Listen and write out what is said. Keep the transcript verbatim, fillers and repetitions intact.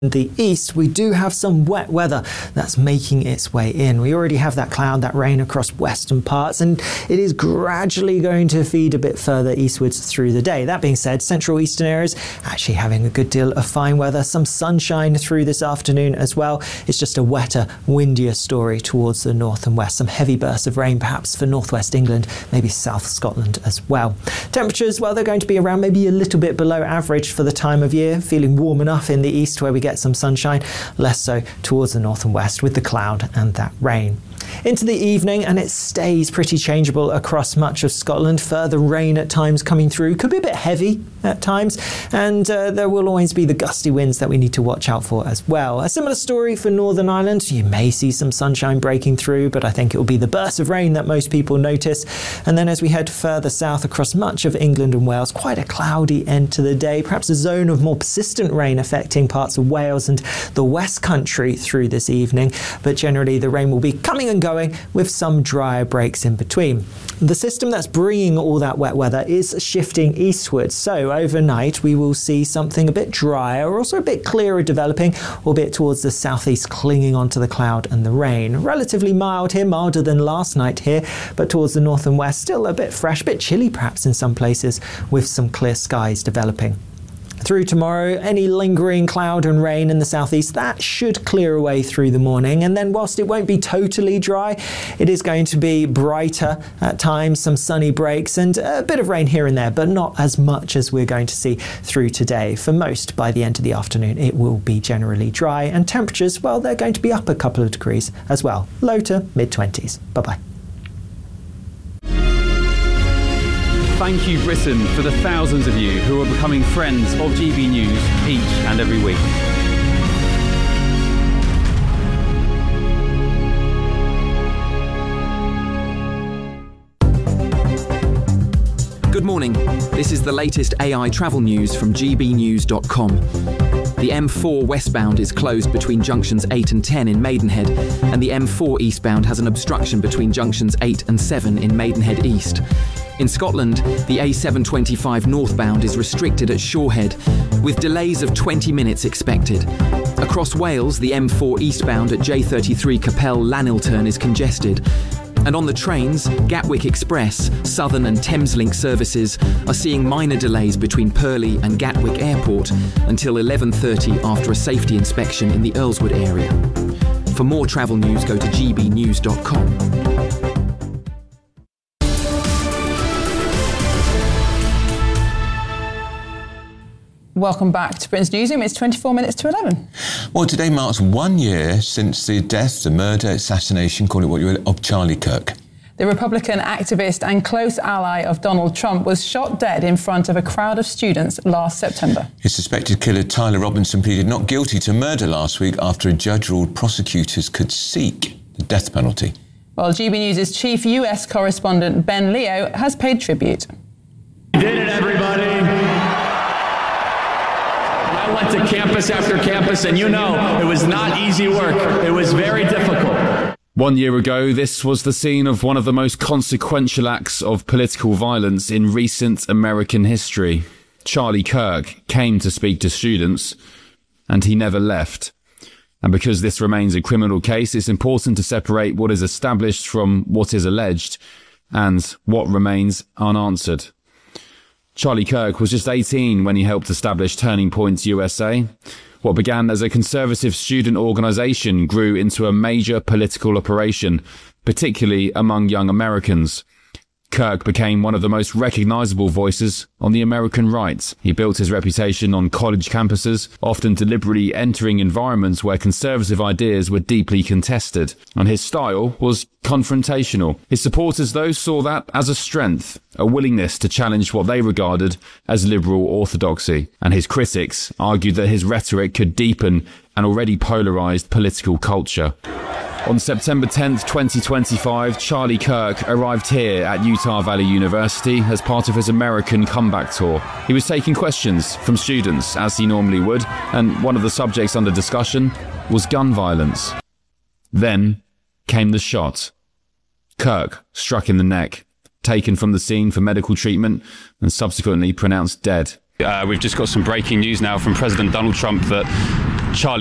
the east, we do have some wet weather that's making its way in. We already have that cloud, that rain across western parts, and it is gradually going to feed a bit further eastwards through the day. That being said, central eastern areas actually having a good deal of fine weather, some sunshine through this afternoon as well. It's just a wetter, windier story towards the north and west. Some heavy bursts of rain perhaps for northwest England, maybe south Scotland as well. Temperatures, well, they're going to be around maybe a little bit below average for the time of year, feeling warm enough in the east where we get some sunshine, less so towards the north and west with the cloud and that rain. Into the evening, and it stays pretty changeable across much of Scotland. Further rain at times coming through, could be a bit heavy at times, and uh, there will always be the gusty winds that we need to watch out for as well. A similar story for Northern Ireland. You may see some sunshine breaking through, but I think it will be the burst of rain that most people notice. And then as we head further south across much of England and Wales, quite a cloudy end to the day, perhaps a zone of more persistent rain affecting parts of Wales and the West Country through this evening, but generally the rain will be coming and going with some drier breaks in between. The system that's bringing all that wet weather is shifting eastwards, so overnight we will see something a bit drier, also a bit clearer developing, albeit towards the southeast, clinging onto the cloud and the rain. Relatively mild here, milder than last night here, but towards the north and west still a bit fresh, a bit chilly perhaps in some places, with some clear skies developing. Through tomorrow, any lingering cloud and rain in the southeast, that should clear away through the morning. And then whilst it won't be totally dry, it is going to be brighter at times, some sunny breaks and a bit of rain here and there, but not as much as we're going to see through today. For most, by the end of the afternoon, it will be generally dry, and temperatures, well, they're going to be up a couple of degrees as well, low to mid twenties. Bye-bye. Thank you, Britain, for the thousands of you who are becoming friends of G B News each and every week. Good morning. This is the latest A I travel news from g b news dot com. The M four westbound is closed between junctions eight and ten in Maidenhead, and the M four eastbound has an obstruction between junctions eight and seven in Maidenhead East. In Scotland, the A seven twenty-five northbound is restricted at Shorehead, with delays of twenty minutes expected. Across Wales, the M four eastbound at J thirty-three Capel Lanilturn is congested. And on the trains, Gatwick Express, Southern and Thameslink services are seeing minor delays between Purley and Gatwick Airport until eleven thirty after a safety inspection in the Earlswood area. For more travel news, go to g b news dot com. Welcome back to Britain's Newsroom. It's twenty-four minutes to eleven. Well, today marks one year since the death, the murder, assassination, call it what you will, of Charlie Kirk. The Republican activist and close ally of Donald Trump was shot dead in front of a crowd of students last September. His suspected killer, Tyler Robinson, pleaded not guilty to murder last week after a judge ruled prosecutors could seek the death penalty. Well, G B News' chief U S correspondent Ben Leo has paid tribute. We did it, everybody. I went to campus after campus, and you know, it was not easy work. It was very difficult. One year ago, this was the scene of one of the most consequential acts of political violence in recent American history. Charlie Kirk came to speak to students, and he never left. And because this remains a criminal case, it's important to separate what is established from what is alleged and what remains unanswered. Charlie Kirk was just eighteen when he helped establish Turning Point U S A. What began as a conservative student organisation grew into a major political operation, particularly among young Americans. Kirk became one of the most recognisable voices on the American right. He built his reputation on college campuses, often deliberately entering environments where conservative ideas were deeply contested. And his style was confrontational. His supporters, though, saw that as a strength, a willingness to challenge what they regarded as liberal orthodoxy. And his critics argued that his rhetoric could deepen an already polarised political culture. On September tenth, twenty twenty-five, Charlie Kirk arrived here at Utah Valley University as part of his American comeback tour. He was taking questions from students, as he normally would, and one of the subjects under discussion was gun violence. Then came the shot. Kirk struck in the neck, taken from the scene for medical treatment, and subsequently pronounced dead. Uh, we've just got some breaking news now from President Donald Trump that Charlie